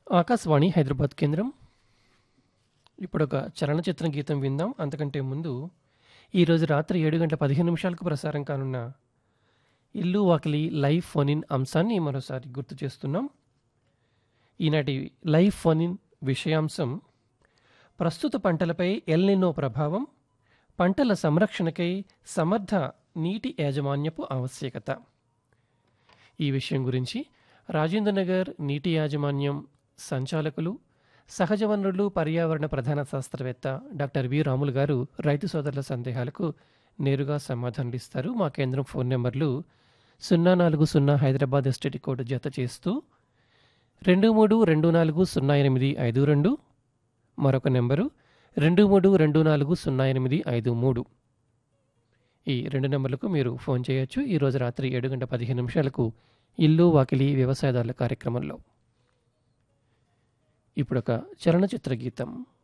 ఆకాశవాణి హైదరాబాద్ కేంద్రం. ఇప్పుడొక చలనచిత్ర గీతం విందాం. అంతకంటే ముందు ఈరోజు రాత్రి 7:15 ప్రసారం కానున్న ఇల్లు వాకిలి లైవ్ ఫోన్ ఇన్ అంశాన్ని మరోసారి గుర్తు చేస్తున్నాం. ఈనాటి లైవ్ ఫోన్ ఇన్ విషయాంశం ప్రస్తుత పంటలపై ఎల్ నినో ప్రభావం, పంటల సంరక్షణకై సమర్థ నీటి యాజమాన్యపు ఆవశ్యకత. ఈ విషయం గురించి రాజేంద్రనగర్ నీటి యాజమాన్యం సంచాలకులు, సహజ వనరులు పర్యావరణ ప్రధాన శాస్త్రవేత్త డాక్టర్ వి రాములు గారు రైతు సోదరుల సందేహాలకు నేరుగా సమాధానాలు ఇస్తారు. మా కేంద్రం ఫోన్ నెంబర్లు 040 హైదరాబాద్ ఎస్టీడీ కోడ్ జత చేస్తూ 23240852, మరొక నెంబరు 23240853. ఈ రెండు నెంబర్లకు మీరు ఫోన్ చేయొచ్చు. ఈరోజు రాత్రి 7:15 ఇల్లు వాకిలి వ్యవసాయదారుల కార్యక్రమంలో. ఇప్పుడొక చలనచిత్ర గీతం.